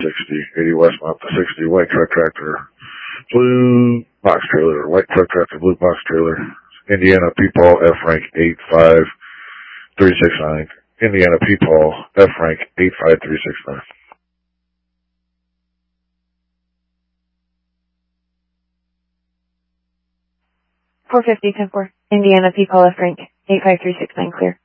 80 West Mount to 60, white truck tractor, blue box trailer, white truck tractor, blue box trailer, Indiana P-Paul, F-Rank 85369, Indiana P-Paul, F-Rank 85369. 450, 10-4. Indiana P-Paul, F-Rank 85369, clear.